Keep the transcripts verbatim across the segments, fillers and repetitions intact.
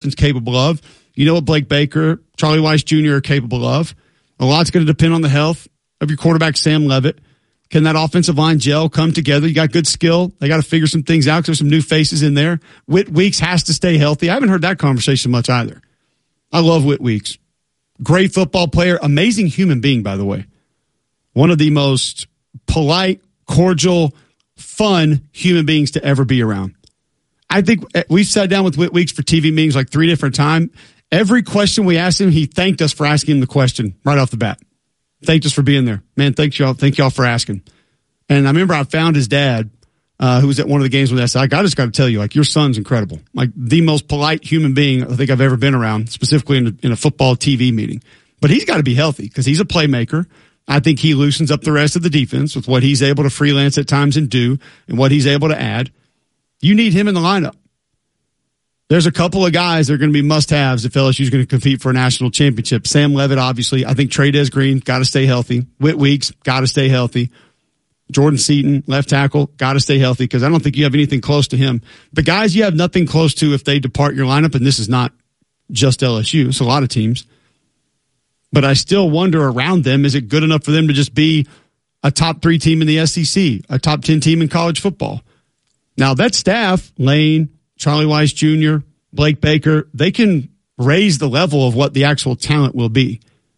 is capable of. You know what Blake Baker, Charlie Weiss Junior are capable of. A lot's going to depend on the health of your quarterback, Sam Leavitt. Can that offensive line gel, come together? You got good skill. They got to figure some things out because there's some new faces in there. Whit Weeks has to stay healthy. I haven't heard that conversation much either. I love Whit Weeks. Great football player. Amazing human being, by the way. One of the most polite, cordial, fun human beings to ever be around. I think we've sat down with Whit Weeks for T V meetings like three different times. Every question we asked him, he thanked us for asking him the question right off the bat. Thanked us for being there. Man, thank y'all. Thank y'all for asking. And I remember I found his dad, uh, who was at one of the games with us. I just got to tell you, like, your son's incredible. Like, the most polite human being I think I've ever been around, specifically in a, in a football T V meeting. But he's got to be healthy because he's a playmaker. I think he loosens up the rest of the defense with what he's able to freelance at times and do and what he's able to add. You need him in the lineup. There's a couple of guys that are going to be must-haves if L S U is going to compete for a national championship. Sam Leavitt, obviously. I think Trey Green, got to stay healthy. Whit Weeks, got to stay healthy. Jordan Seaton, left tackle, got to stay healthy because I don't think you have anything close to him. The guys you have nothing close to if they depart your lineup, and this is not just L S U, it's a lot of teams. But I still wonder around them, is it good enough for them to just be a top three team in the S E C, a top ten team in college football? Now, that staff, Lane, Charlie Weiss Junior, Blake Baker, they can raise the level of what the actual talent will be.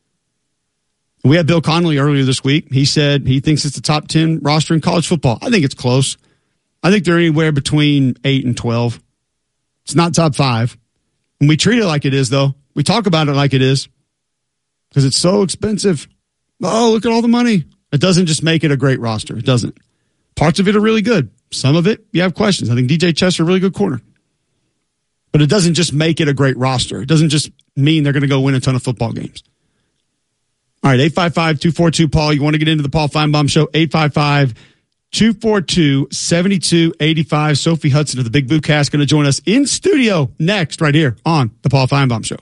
We had Bill Connolly earlier this week. He said he thinks it's the top ten roster in college football. I think it's close. I think they're anywhere between eight and twelve. It's not top five. And we treat it like it is, though. We talk about it like it is because it's so expensive. Oh, look at all the money. It doesn't just make it a great roster. It doesn't. Parts of it are really good. Some of it, you have questions. I think D J Chester, a really good corner. But it doesn't just make it a great roster. It doesn't just mean they're going to go win a ton of football games. All right, eight five five, two four two, Paul. You want to get into the Paul Feinbaum Show? eight five five, two four two, seven two eight five. Sophie Hudson of the Big Blue Cast going to join us in studio next right here on the Paul Feinbaum Show.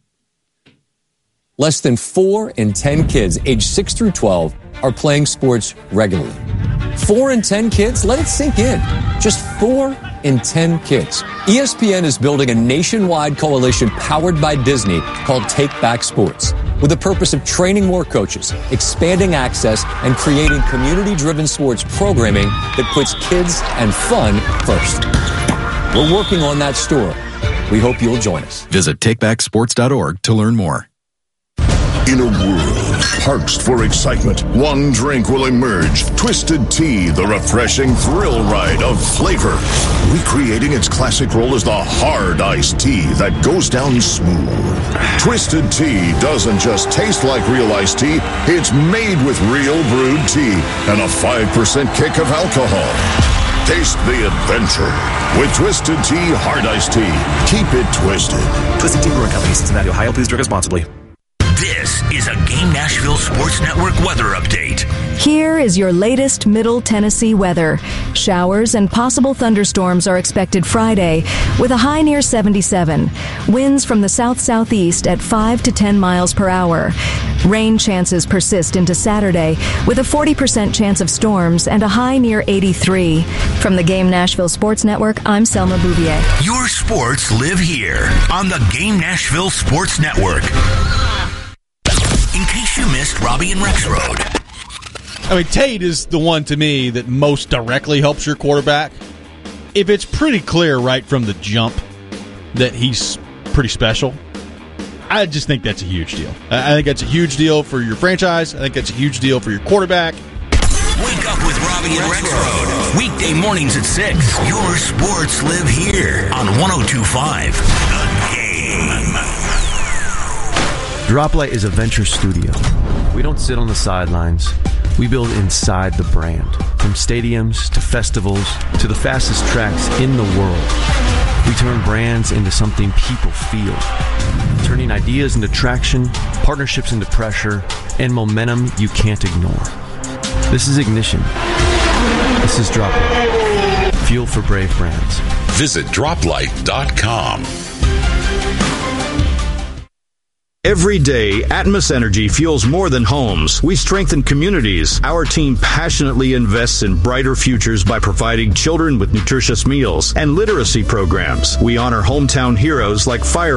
Less than four in ten kids aged six through twelve are playing sports regularly. Four in ten kids? Let it sink in. Just four in ten kids. E S P N is building a nationwide coalition powered by Disney called Take Back Sports, with the purpose of training more coaches, expanding access, and creating community-driven sports programming that puts kids and fun first. We're working on that story. We hope you'll join us. Visit take back sports dot org to learn more. In a world parched for excitement, one drink will emerge. Twisted Tea, the refreshing thrill ride of flavor. Recreating its classic role as the hard iced tea that goes down smooth. Twisted Tea doesn't just taste like real iced tea, it's made with real brewed tea and a five percent kick of alcohol. Taste the adventure with Twisted Tea Hard Iced Tea. Keep it twisted. Twisted Tea Brewing Company, Cincinnati, Ohio. Please drink responsibly. This is a Game Nashville Sports Network weather update. Here is your latest Middle Tennessee weather. Showers and possible thunderstorms are expected Friday with a high near seventy-seven. Winds from the south-southeast at five to ten miles per hour. Rain chances persist into Saturday with a forty percent chance of storms and a high near eighty-three. From the Game Nashville Sports Network, I'm Selma Bouvier. Your sports live here on the Game Nashville Sports Network. In case you missed Robbie and Rex Road. I mean, Tate is the one to me that most directly helps your quarterback. If it's pretty clear right from the jump that he's pretty special, I just think that's a huge deal. I think that's a huge deal for your franchise. I think that's a huge deal for your quarterback. Wake up with Robbie and Rex Road. Weekday mornings at six. Your sports live here on one oh two point five. The Game. Droplight is a venture studio. We don't sit on the sidelines. We build inside the brand. From stadiums to festivals to the fastest tracks in the world. We turn brands into something people feel. Turning ideas into traction, partnerships into pressure, and momentum you can't ignore. This is Ignition. This is Droplight. Fuel for brave brands. Visit droplight dot com. Every day, Atmos Energy fuels more than homes. We strengthen communities. Our team passionately invests in brighter futures by providing children with nutritious meals and literacy programs. We honor hometown heroes like fire